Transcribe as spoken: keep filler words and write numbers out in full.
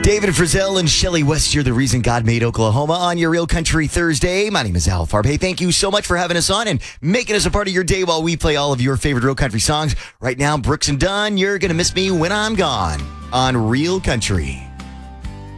David Frizzell and Shelley West, you're the reason God made Oklahoma on your Real Country Thursday. My name is Al Farb. Hey, thank you so much for having us on and making us a part of your day while we play all of your favorite Real Country songs. Right now, Brooks and Dunn, You're Gonna Miss Me When I'm Gone on Real Country.